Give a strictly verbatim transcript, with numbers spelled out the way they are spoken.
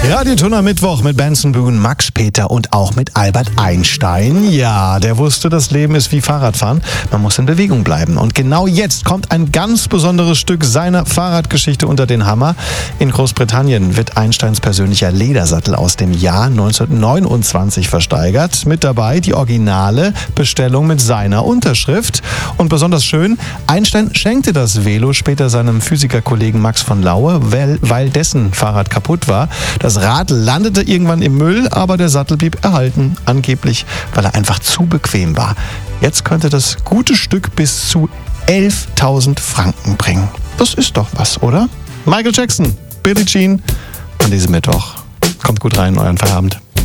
Radiotuner Mittwoch mit Benson Boone, Max Peter und auch mit Albert Einstein. Ja, der wusste, das Leben ist wie Fahrradfahren. Man muss in Bewegung bleiben. Und genau jetzt kommt ein ganz besonderes Stück seiner Fahrradgeschichte unter den Hammer. In Großbritannien wird Einsteins persönlicher Ledersattel aus dem Jahr neunzehnhundertneunundzwanzig versteigert. Mit dabei die originale Bestellung mit seiner Unterschrift. Und besonders schön, Einstein schenkte das Velo später seinem Physikerkollegen Max von Laue, weil, weil dessen Fahrrad kaputt war. Das Rad landete irgendwann im Müll, aber der Sattel blieb erhalten. Angeblich, weil er einfach zu bequem war. Jetzt könnte das gute Stück bis zu elftausend Franken bringen. Das ist doch was, oder? Michael Jackson, Billie Jean an diesem Mittwoch. Kommt gut rein in euren Feierabend.